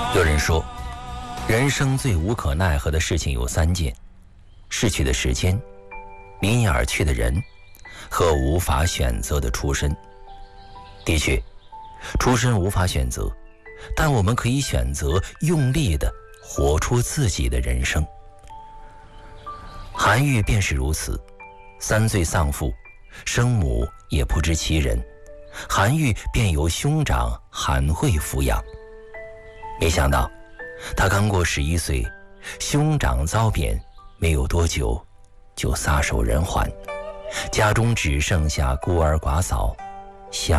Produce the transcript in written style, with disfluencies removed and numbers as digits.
有人说，人生最无可奈何的事情有3件：逝去的时间、离你而去的人和无法选择的出身。的确，出身无法选择，但我们可以选择用力地活出自己的人生。韩愈便是如此，3岁丧父，生母也不知其人，韩愈便由兄长韩惠抚养。没想到他刚过11岁，兄长遭贬，没有多久就撒手人寰，家中只剩下孤儿寡嫂，